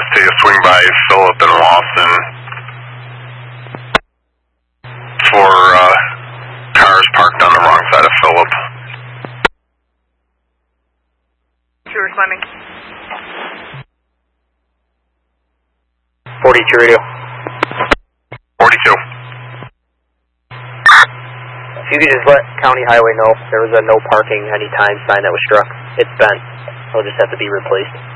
just take a swing by Phillip and Lawson for cars parked on the wrong side of Phillip. You're responding. 42 radio. 42. If you could just let County Highway know there was a no parking anytime sign that was struck. It's bent. It'll just have to be replaced.